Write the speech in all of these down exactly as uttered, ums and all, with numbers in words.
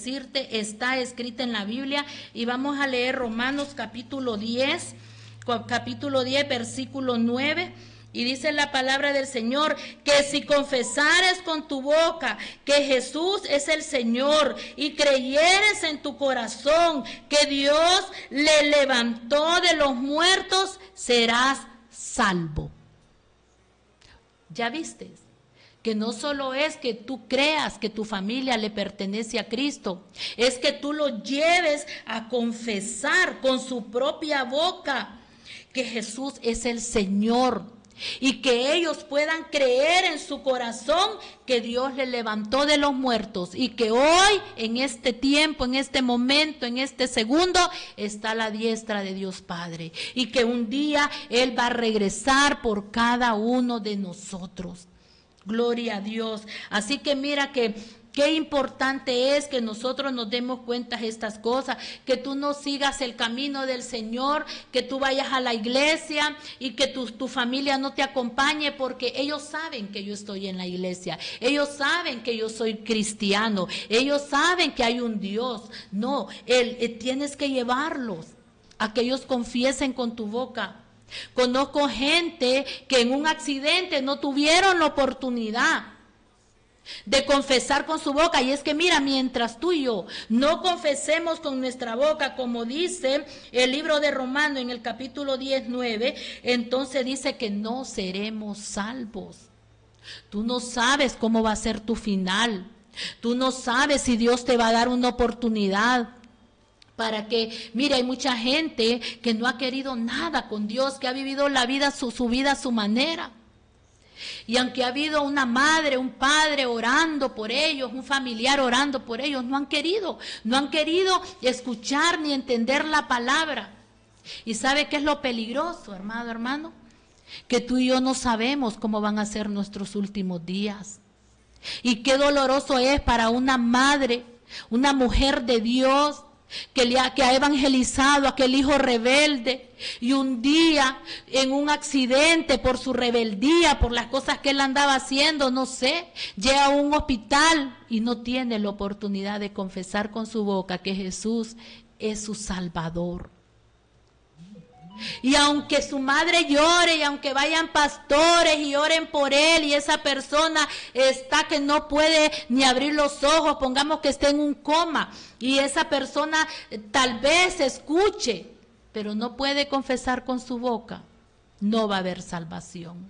decirte, está escrita en la Biblia, y vamos a leer Romanos capítulo diez, capítulo diez, versículo nueve. Y dice la palabra del Señor, que si confesares con tu boca que Jesús es el Señor y creyeres en tu corazón que Dios le levantó de los muertos, serás salvo. ¿Ya viste? Que no solo es que tú creas que tu familia le pertenece a Cristo, es que tú lo lleves a confesar con su propia boca que Jesús es el Señor. Y que ellos puedan creer en su corazón que Dios le levantó de los muertos y que hoy, en este tiempo, en este momento, en este segundo, está a la diestra de Dios Padre. Y que un día Él va a regresar por cada uno de nosotros. Gloria a Dios. Así que mira que qué importante es que nosotros nos demos cuenta de estas cosas, que tú no sigas el camino del Señor, que tú vayas a la iglesia y que tu, tu familia no te acompañe, porque ellos saben que yo estoy en la iglesia, ellos saben que yo soy cristiano, ellos saben que hay un Dios. No, él, él, tienes que llevarlos a que ellos confiesen con tu boca. Conozco gente que en un accidente no tuvieron la oportunidad de confesar con su boca. Y es que mira, mientras tú y yo no confesemos con nuestra boca, como dice el libro de Romanos en el capítulo diez, nueve, entonces dice que no seremos salvos. Tú no sabes cómo va a ser tu final. Tú no sabes si Dios te va a dar una oportunidad para que, mire, hay mucha gente que no ha querido nada con Dios, que ha vivido la vida, su, su vida a su manera. Y aunque ha habido una madre, un padre orando por ellos, un familiar orando por ellos, no han querido, no han querido escuchar ni entender la palabra. ¿Y sabe qué es lo peligroso, hermano, hermano? Que tú y yo no sabemos cómo van a ser nuestros últimos días. Y qué doloroso es para una madre, una mujer de Dios, Que, le ha, que ha evangelizado a aquel hijo rebelde, y un día en un accidente por su rebeldía, por las cosas que él andaba haciendo, no sé, llega a un hospital y no tiene la oportunidad de confesar con su boca que Jesús es su Salvador. Y aunque su madre llore, y aunque vayan pastores y oren por él, y esa persona está que no puede ni abrir los ojos, pongamos que esté en un coma, y esa persona tal vez escuche, pero no puede confesar con su boca, no va a haber salvación.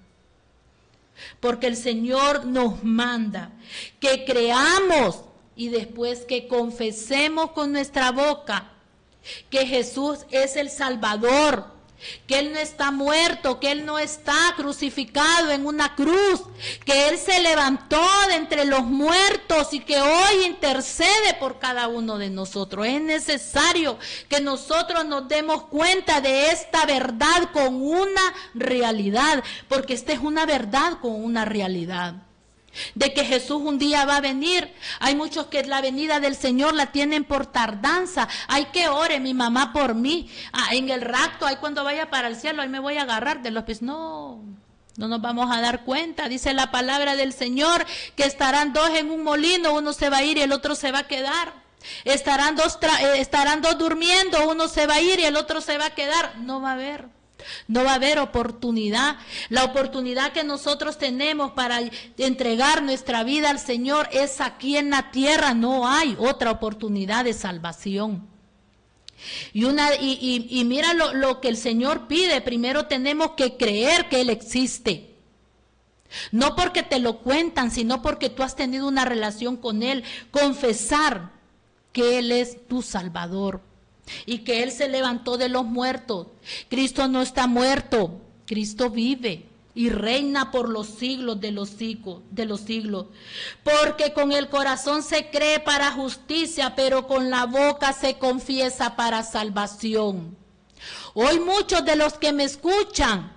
Porque el Señor nos manda que creamos y después que confesemos con nuestra boca que Jesús es el Salvador, que Él no está muerto, que Él no está crucificado en una cruz, que Él se levantó de entre los muertos y que hoy intercede por cada uno de nosotros. Es necesario que nosotros nos demos cuenta de esta verdad con una realidad, porque esta es una verdad con una realidad. De que Jesús un día va a venir. Hay muchos que la venida del Señor la tienen por tardanza. Hay que ore mi mamá por mí. Ah, en el rapto, ahí cuando vaya para el cielo, ahí me voy a agarrar de los pies. No, no nos vamos a dar cuenta. Dice la palabra del Señor que estarán dos en un molino, uno se va a ir y el otro se va a quedar. Estarán dos, eh, estarán dos durmiendo, uno se va a ir y el otro se va a quedar. No va a haber. No va a haber oportunidad. La oportunidad que nosotros tenemos para entregar nuestra vida al Señor es aquí en la tierra. No hay otra oportunidad de salvación. Y, una, y, y, y mira lo, lo que el Señor pide. Primero tenemos que creer que Él existe. No porque te lo cuentan, sino porque tú has tenido una relación con Él. Confesar que Él es tu Salvador. Y que Él se levantó de los muertos. Cristo no está muerto, Cristo vive y reina por los siglos de los siglos, de los siglos. Porque con el corazón se cree para justicia, pero con la boca se confiesa para salvación. Hoy muchos de los que me escuchan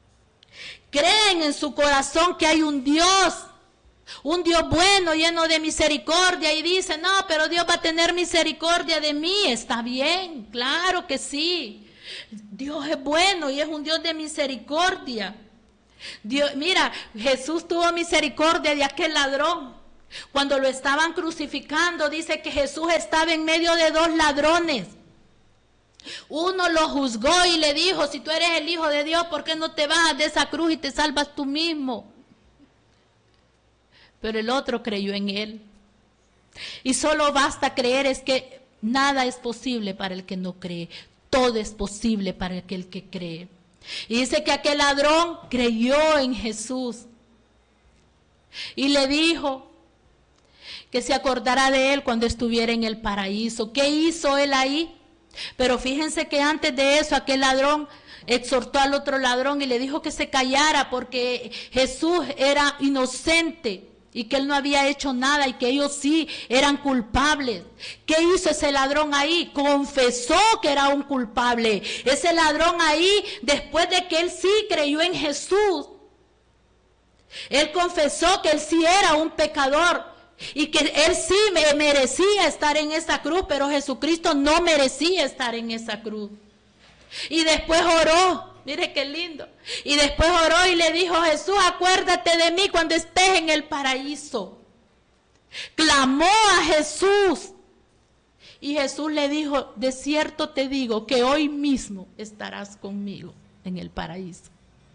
creen en su corazón que hay un Dios, un Dios bueno, lleno de misericordia, y dicen, no, pero Dios va a tener misericordia de mí. Está bien, claro que sí. Dios es bueno y es un Dios de misericordia. Dios, mira, Jesús tuvo misericordia de aquel ladrón. Cuando lo estaban crucificando, dice que Jesús estaba en medio de dos ladrones. Uno lo juzgó y le dijo, si tú eres el Hijo de Dios, ¿por qué no te bajas de esa cruz y te salvas tú mismo? Pero el otro creyó en él. Y solo basta creer, es que nada es posible para el que no cree. Todo es posible para aquel que cree. Y dice que aquel ladrón creyó en Jesús. Y le dijo que se acordará de él cuando estuviera en el paraíso. ¿Qué hizo él ahí? Pero fíjense que antes de eso aquel ladrón exhortó al otro ladrón y le dijo que se callara porque Jesús era inocente y que él no había hecho nada y que ellos sí eran culpables. ¿Qué hizo ese ladrón ahí? Confesó que era un culpable. Ese ladrón ahí, después de que él sí creyó en Jesús, él confesó que él sí era un pecador y que él sí merecía estar en esa cruz, pero Jesucristo no merecía estar en esa cruz. Y después oró, mire qué lindo, y después oró y le dijo, Jesús, acuérdate de mí cuando estés en el paraíso. Clamó a Jesús y Jesús le dijo, de cierto te digo que hoy mismo estarás conmigo en el paraíso.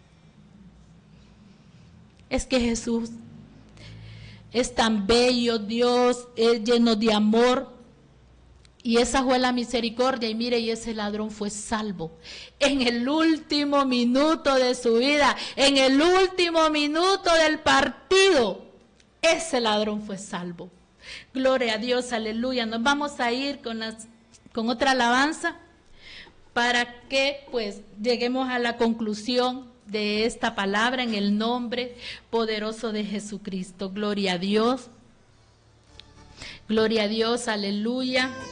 Es que Jesús es tan bello, Dios es lleno de amor. Y esa fue la misericordia. Y mire, y ese ladrón fue salvo. En el último minuto de su vida, en el último minuto del partido, ese ladrón fue salvo. Gloria a Dios, aleluya. Nos vamos a ir con, las, con otra alabanza para que pues lleguemos a la conclusión de esta palabra en el nombre poderoso de Jesucristo. Gloria a Dios. Gloria a Dios, aleluya.